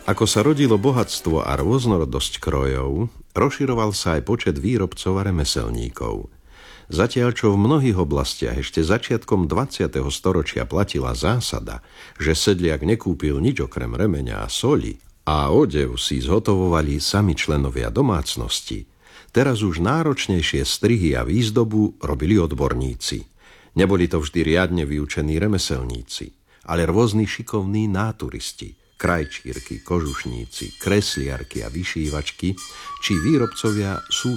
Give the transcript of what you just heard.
Ako sa rodilo bohatstvo a rôznorodosť krojov, rozširoval sa aj počet výrobcov a remeselníkov. Zatiaľ, čo v mnohých oblastiach ešte začiatkom 20. storočia platila zásada, že sedliak nekúpil nič okrem remeňa a soli a odev si zhotovovali sami členovia domácnosti, teraz už náročnejšie strihy a výzdobu robili odborníci. Neboli to vždy riadne vyučení remeselníci, ale rôzni šikovní náturisti, krajčírky, kožušníci, kresliarky a vyšívačky či výrobcovia